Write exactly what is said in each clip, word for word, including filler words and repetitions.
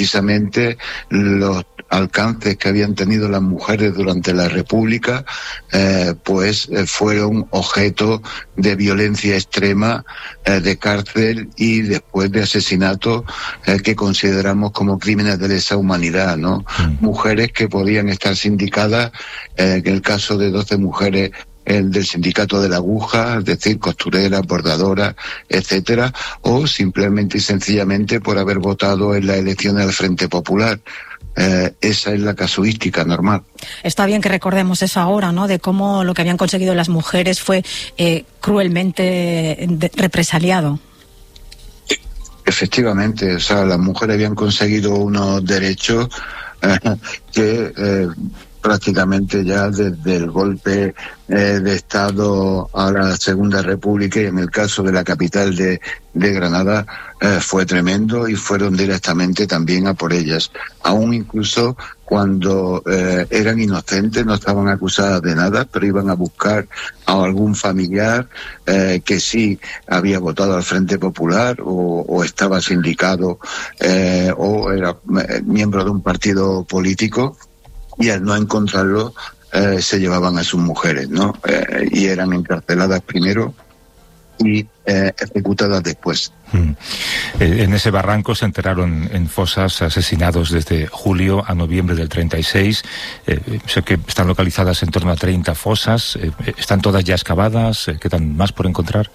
precisamente los alcances que habían tenido las mujeres durante la República, eh, pues eh, fueron objeto de violencia extrema, eh, de cárcel y después de asesinatos eh, que consideramos como crímenes de lesa humanidad, ¿no? Mm. Mujeres que podían estar sindicadas, eh, en el caso de doce mujeres, el del sindicato de la aguja, es decir, costureras, bordadoras, etcétera, o simplemente y sencillamente por haber votado en las elecciones del Frente Popular. Eh, esa es la casuística normal. Está bien que recordemos eso ahora, ¿no? De cómo lo que habían conseguido las mujeres fue eh, cruelmente de- represaliado. Efectivamente, o sea, las mujeres habían conseguido unos derechos eh, que eh, prácticamente ya desde el golpe eh, de Estado a la Segunda República, y en el caso de la capital de, de Granada, eh, fue tremendo, y fueron directamente también a por ellas. Aún incluso cuando eh, eran inocentes, no estaban acusadas de nada, pero iban a buscar a algún familiar eh, que sí había votado al Frente Popular o, o estaba sindicado eh, o era eh, miembro de un partido político, y al no encontrarlo eh, se llevaban a sus mujeres, ¿no? Eh, y eran encarceladas primero y eh, ejecutadas después. Mm. Eh, en ese barranco se enterraron en fosas asesinados desde julio a noviembre del treinta y seis. Eh, sé que están localizadas en torno a treinta fosas. Eh, ¿Están todas ya excavadas? Eh, ¿Quedan más por encontrar?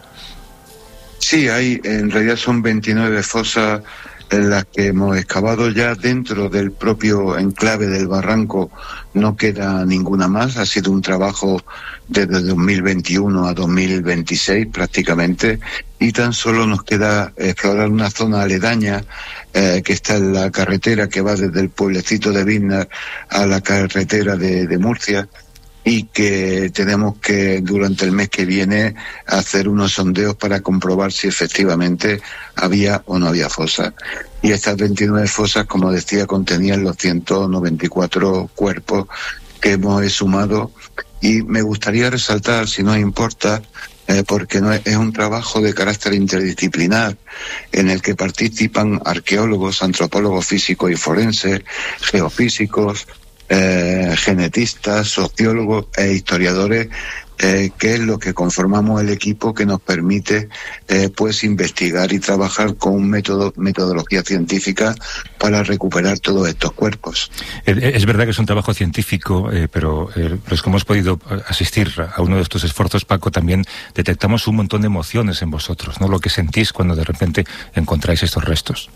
Sí, hay, en realidad son veintinueve fosas en las que hemos excavado. Ya dentro del propio enclave del barranco no queda ninguna más. Ha sido un trabajo desde dos mil veintiuno a dos mil veintiséis prácticamente, y tan solo nos queda explorar una zona aledaña eh, que está en la carretera que va desde el pueblecito de Biznar a la carretera de, de Murcia, y que tenemos que durante el mes que viene hacer unos sondeos para comprobar si efectivamente había o no había fosas. Y estas veintinueve fosas, como decía, contenían los ciento noventa y cuatro cuerpos que hemos exhumado, y me gustaría resaltar, si no importa, eh, porque no es, es un trabajo de carácter interdisciplinar en el que participan arqueólogos, antropólogos físicos y forenses, geofísicos, Eh, genetistas, sociólogos e historiadores, eh, que es lo que conformamos el equipo que nos permite eh, pues investigar y trabajar con un método, metodología científica para recuperar todos estos cuerpos. Es verdad que es un trabajo científico, eh, pero eh, los que hemos podido asistir a uno de estos esfuerzos, Paco, también detectamos un montón de emociones en vosotros, ¿no? Lo que sentís cuando de repente encontráis estos restos.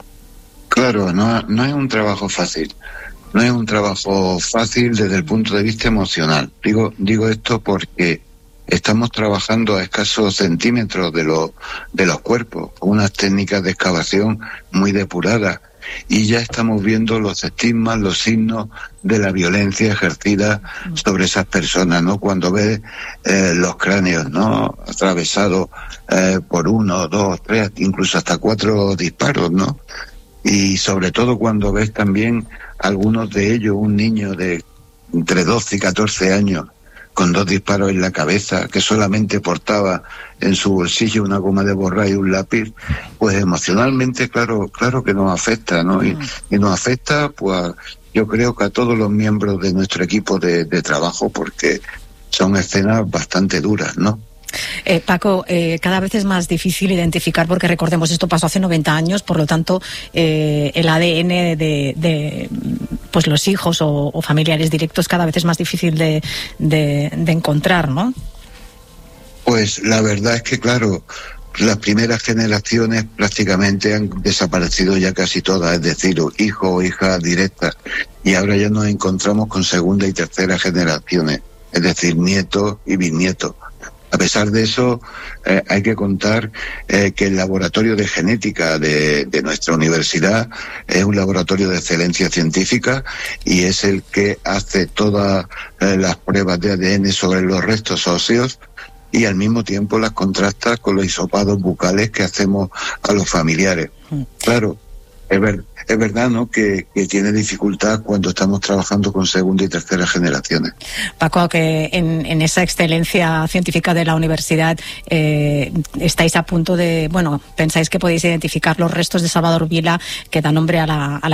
Claro, no, no es un trabajo fácil. No es un trabajo fácil desde el punto de vista emocional. Digo, digo esto porque estamos trabajando a escasos centímetros de los de los cuerpos, con unas técnicas de excavación muy depuradas, y ya estamos viendo los estigmas, los signos de la violencia ejercida sobre esas personas, ¿no? Cuando ves eh, los cráneos, ¿no? Atravesados eh, por uno, dos, tres, incluso hasta cuatro disparos, ¿no? Y sobre todo cuando ves también algunos de ellos, un niño de entre doce y catorce años con dos disparos en la cabeza, que solamente portaba en su bolsillo una goma de borrar y un lápiz, pues emocionalmente claro, claro que nos afecta, ¿no? Y, y nos afecta, pues yo creo que a todos los miembros de nuestro equipo de, de trabajo, porque son escenas bastante duras, ¿no? Eh, Paco, eh, cada vez es más difícil identificar, porque recordemos, esto pasó hace noventa años, por lo tanto, eh, el A D N de, de pues los hijos o, o familiares directos cada vez es más difícil de, de, de encontrar, ¿no? Pues la verdad es que, claro, las primeras generaciones prácticamente han desaparecido ya casi todas, es decir, hijos o hijas directas, y ahora ya nos encontramos con segunda y tercera generaciones, es decir, nietos y bisnietos. A pesar de eso, eh, hay que contar eh, que el laboratorio de genética de, de nuestra universidad es un laboratorio de excelencia científica, y es el que hace todas eh, las pruebas de A D N sobre los restos óseos, y al mismo tiempo las contrasta con los hisopados bucales que hacemos a los familiares. Claro, es, ver, es verdad, ¿no?, que, que tiene dificultad cuando estamos trabajando con segunda y tercera generaciones. Paco, que en, en esa excelencia científica de la universidad eh, estáis a punto de, bueno, pensáis que podéis identificar los restos de Salvador Vila, que da nombre a la, a la